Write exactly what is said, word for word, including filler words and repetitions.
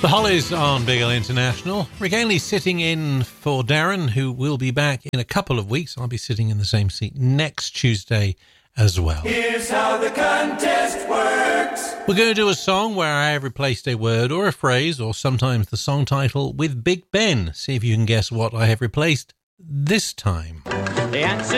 The Hollies on Big L International. Rick Ainley sitting in for Darren, who will be back in a couple of weeks. I'll be sitting in the same seat next Tuesday as well. Here's how the contest works. We're going to do a song where I have replaced a word or a phrase or sometimes the song title with Big Ben. See if you can guess what I have replaced this time. The answer